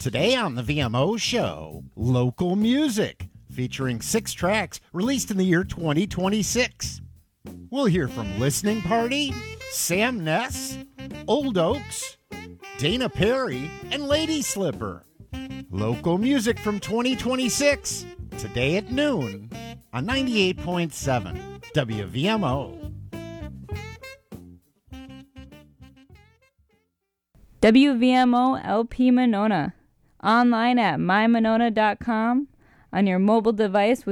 Today on the VMO show, local music, featuring 6 tracks released in the year 2026. We'll hear from Listening Party, Sam Ness, Old Oaks, Dana Perry, and Lady Slipper. Local music from 2026, today at noon on 98.7 WVMO. WVMO LP Monona. Online at mymonona.com, on your mobile device with